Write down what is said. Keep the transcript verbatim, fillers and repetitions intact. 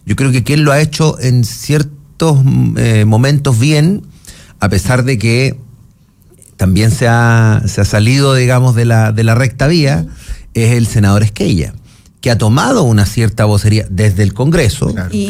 Yo creo que quien lo ha hecho en ciertos eh, momentos bien, a pesar de que también se ha, se ha salido, digamos, de la, de la recta vía, es el senador Esquella, que ha tomado una cierta vocería desde el Congreso. Claro.